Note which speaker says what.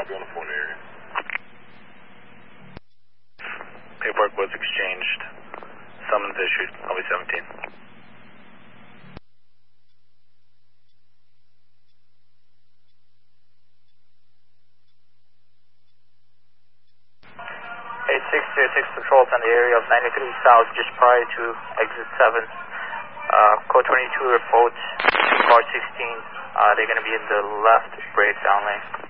Speaker 1: copy on the phone area.
Speaker 2: Paperwork was exchanged. Summons issued. I'll be 17.
Speaker 3: 8606 patrols in the area of 93 South just prior to exit 7. Code 22 reports car 16. They're going to be in the left brake down lane.